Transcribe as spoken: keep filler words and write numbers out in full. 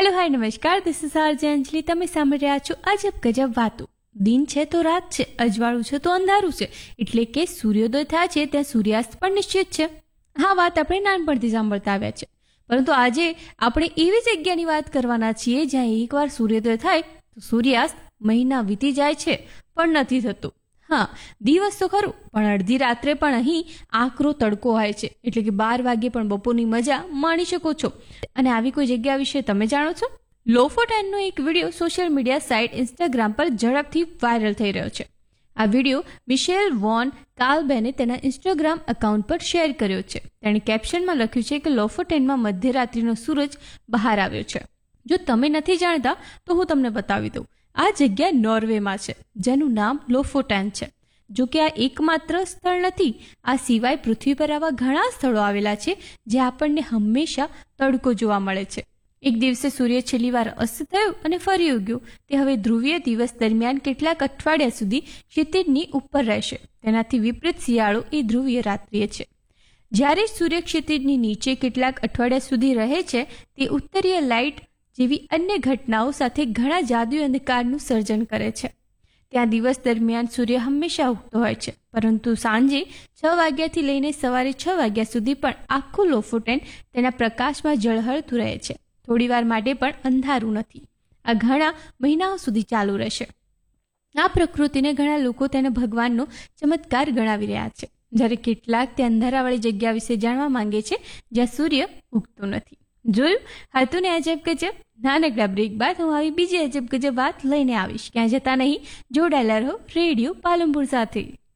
Hello hi નમસ્કાર, this is RJ અંજલિ. તમે સાંભળી રહ્યા છો અજબ ગજબ વાતો. દિન છે તો રાત છે, અજવાળું છે તો અંધારું છે, એટલે કે સૂર્યોદય થાય છે ત્યાં સૂર્યાસ્ત પણ નિશ્ચિત છે. હા, વાત આપણે નાનપણથી સાંભળતા આવ્યા છે, પરંતુ આજે આપણે એવી જગ્યાની વાત કરવાના છીએ જ્યાં એકવાર સૂર્યોદય થાય તો સૂર્યાસ્ત મહિના વીતી જાય છે પણ નથી થતો. હા, દિવસ તો ખરું, પણ અડધી રાત્રે પણ અહીં આકરો તડકો હોય છે, એટલે કે બાર વાગે પણ બપોરની મજા માણી શકો છો. અને આવી કોઈ જગ્યા વિશે તમે જાણો છો? લોફોટેનનો એક video social media site Instagram પર ઝડપથી વાયરલ થઈ રહ્યો છે. આ વિડીયો મિશેલ વોન કાલ્બેને તેના ઇન્સ્ટાગ્રામ એકાઉન્ટ પર શેર કર્યો છે. તેણે કેપ્શનમાં લખ્યું છે કે લોફોટેનમાં મધ્યરાત્રિનો સૂરજ બહાર આવ્યો છે. જો તમે નથી જાણતા તો હું તમને બતાવી દઉં. આ જગ્યા નોર્વેમાં છે, જેનું નામ લોફોટેન છે. જો કે આ એકમાત્ર સ્થળ નથી. આ સિવાય પૃથ્વી પર આવા ઘણા સ્થળો આવેલા છે જ્યાં આપણને હંમેશા તડકો જોવા મળે છે. એક દિવસે સૂર્ય છેલ્લી વાર અસ્ત થયો અને ફરી ઉગ્યો. તે હવે ધ્રુવીય દિવસ દરમિયાન કેટલાક અઠવાડિયા સુધી ક્ષિતિજની ઉપર રહેશે. તેનાથી વિપરીત શિયાળો એ ધ્રુવીય રાત્રિએ છે. જ્યારે સૂર્ય ક્ષિતિજની નીચે કેટલાક અઠવાડિયા સુધી રહે છે, તે ઉત્તરીય લાઇટ જેવી અન્ય ઘટનાઓ સાથે ઘણા જાદુઈ અંધકારનું સર્જન કરે છે. ત્યાં દિવસ દરમિયાન સૂર્ય હંમેશા ઉગતો હોય છે, પરંતુ સાંજે છ વાગ્યાથી લઈને સવારે છ વાગ્યા સુધી પણ આખું લોફોટેન તેના પ્રકાશમાં ઝળહળતું રહે છે. થોડીવાર માટે પણ અંધારું નથી. આ ઘણા મહિનાઓ સુધી ચાલુ રહેશે. આ પ્રકૃતિને ઘણા લોકો તેને ભગવાનનો ચમત્કાર ગણાવી રહ્યા છે, જ્યારે કેટલાક તે અંધારાવાળી જગ્યા વિશે જાણવા માંગે છે જ્યાં સૂર્ય ઉગતો નથી. જોયું? હતું ને અજબ ગજબ. નાનકડા બ્રેક બાદ હું આવી બીજી અજબ ગજબ વાત લઈને આવીશ. ક્યાં જતા નહીં, જોડાયેલા રહો રેડિયો પાલનપુર સાથે.